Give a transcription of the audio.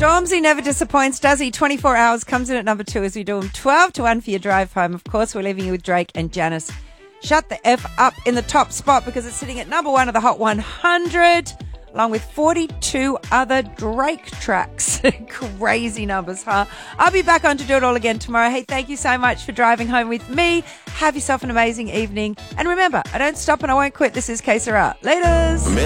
Stormzy never disappoints, does he? 24 Hours comes in at number 2 as we do him 12 to 1 for your drive home. Of course, we're leaving you with Drake and Janice. Shut the F up in the top spot because it's sitting at number 1 of the Hot 100, along with 42 other Drake tracks. Crazy numbers, huh? I'll be back on to do it all again tomorrow. Hey, thank you so much for driving home with me. Have yourself an amazing evening. And remember, I don't stop and I won't quit. This is Que Sera. Laters.